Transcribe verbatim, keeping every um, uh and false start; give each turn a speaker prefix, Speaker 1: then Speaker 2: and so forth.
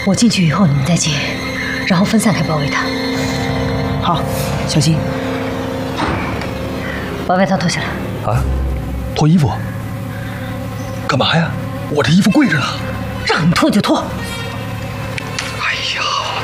Speaker 1: 我进去以后你们再进，然后分散开包围他。
Speaker 2: 好，小心。
Speaker 1: 把外套脱下来。
Speaker 3: 啊？脱衣服？干嘛呀？我这衣服贵着呢。
Speaker 1: 让你脱就脱。